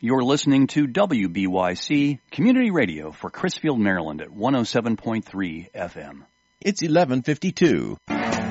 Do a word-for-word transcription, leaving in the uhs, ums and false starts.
You're listening to W B Y C Community Radio for Crisfield, Maryland at one oh seven point three F M. It's eleven fifty-two.